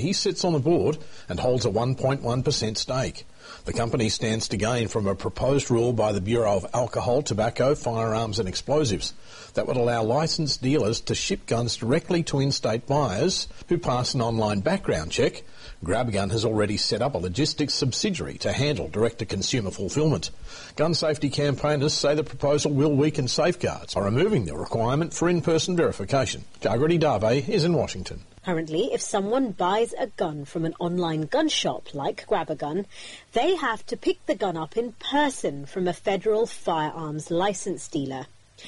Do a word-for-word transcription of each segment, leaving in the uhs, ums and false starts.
He sits on the board and holds a one point one percent stake. The company stands to gain from a proposed rule by the Bureau of Alcohol, Tobacco, Firearms and Explosives that would allow licensed dealers to ship guns directly to in-state buyers who pass an online background check. GrabAGun has already set up a logistics subsidiary to handle direct-to-consumer fulfilment. Gun safety campaigners say the proposal will weaken safeguards by removing the requirement for in-person verification. Jagrati Dave is in Washington. Currently, if someone buys a gun from an online gun shop like GrabAGun, they have to pick the gun up in person from a federal firearms license dealer.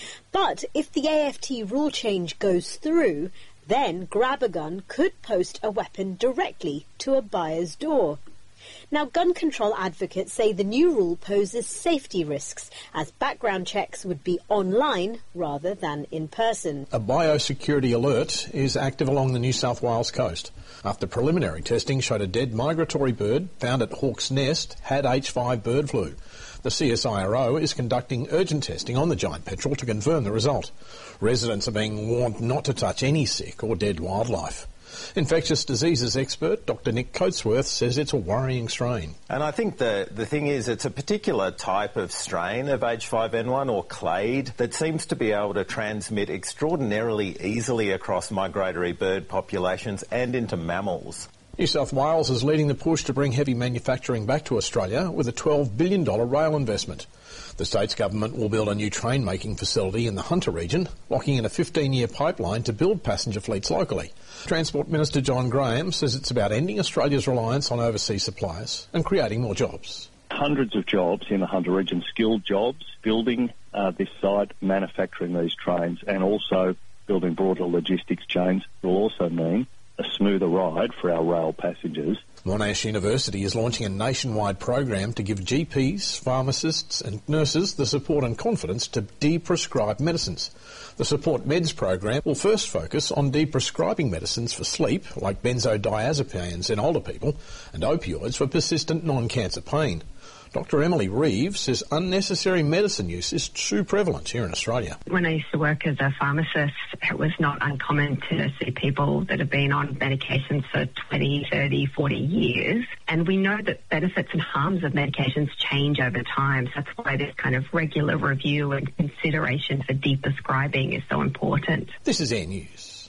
But if the A F T rule change goes through, then GrabAGun could post a weapon directly to a buyer's door. Now, gun control advocates say the new rule poses safety risks, as background checks would be online rather than in person. A biosecurity alert is active along the New South Wales coast after preliminary testing showed a dead migratory bird found at Hawk's Nest had H five bird flu. The C S I R O is conducting urgent testing on the giant petrel to confirm the result. Residents are being warned not to touch any sick or dead wildlife. Infectious diseases expert Doctor Nick Coatsworth says it's a worrying strain. And I think the, the thing is it's a particular type of strain of H five N one or clade that seems to be able to transmit extraordinarily easily across migratory bird populations and into mammals. New South Wales is leading the push to bring heavy manufacturing back to Australia with a twelve billion dollars rail investment. The state's government will build a new train-making facility in the Hunter region, locking in a fifteen-year pipeline to build passenger fleets locally. Transport Minister John Graham says it's about ending Australia's reliance on overseas suppliers and creating more jobs. Hundreds of jobs in the Hunter region, skilled jobs, building uh, this site, manufacturing these trains, and also building broader logistics chains will also mean a smoother ride for our rail passengers. Monash University is launching a nationwide program to give G Ps, pharmacists and nurses the support and confidence to de-prescribe medicines. The Support Meds program will first focus on de-prescribing medicines for sleep, like benzodiazepines in older people, and opioids for persistent non-cancer pain. Doctor Emily Reeves says unnecessary medicine use is too prevalent here in Australia. When I used to work as a pharmacist, it was not uncommon to see people that have been on medications for twenty, thirty, forty years. And we know that benefits and harms of medications change over time. So that's why this kind of regular review and consideration for de-prescribing is so important. This is Air News.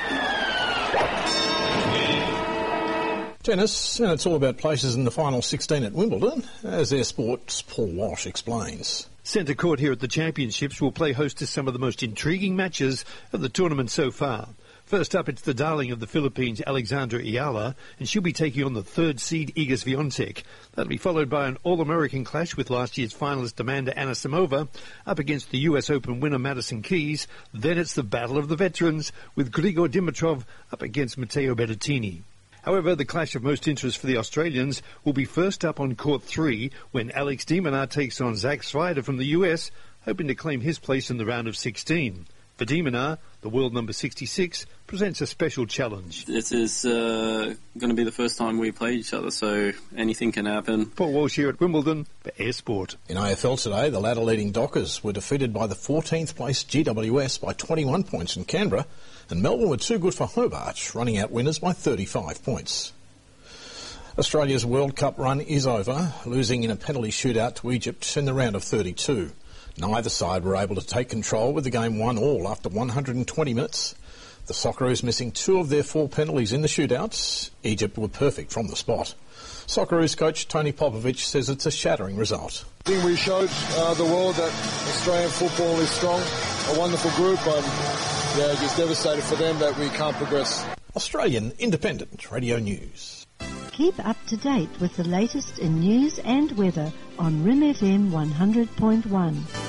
Tennis, and it's all about places in the final sixteen at Wimbledon, as Air Sport's Paul Walsh explains. Centre Court here at the Championships will play host to some of the most intriguing matches of the tournament so far. First up, it's the darling of the Philippines, Alexandra Ayala, and she'll be taking on the third seed, Iga Swiatek. That'll be followed by an All-American clash with last year's finalist Amanda Anisimova up against the U S Open winner Madison Keys. Then it's the battle of the veterans with Grigor Dimitrov up against Matteo Berrettini. However, the clash of most interest for the Australians will be first up on court three when Alex de Minaur takes on Zach Swiatek from the U S, hoping to claim his place in the round of sixteen. For de Minaur, the world number sixty-six presents a special challenge. This is uh, going to be the first time we play each other, so anything can happen. Paul Walsh here at Wimbledon for Air Sport. In A F L today, the ladder-leading Dockers were defeated by the fourteenth place G W S by twenty-one points in Canberra, and Melbourne were too good for Hobart, running out winners by thirty-five points. Australia's World Cup run is over, losing in a penalty shootout to Egypt in the round of thirty-two. Neither side were able to take control with the game one all after one hundred twenty minutes. The Socceroos missing two of their four penalties in the shootouts. Egypt were perfect from the spot. Socceroos coach Tony Popovic says it's a shattering result. I think we showed uh, the world that Australian football is strong, a wonderful group, and yeah, just devastated for them that we can't progress. Australian Independent Radio News. Keep up to date with the latest in news and weather on R I M F M one hundred point one.